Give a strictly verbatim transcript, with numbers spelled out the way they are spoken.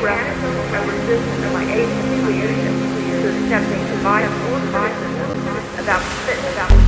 reference a resistance of my agency leadership to accepting advice or criticism about the fitness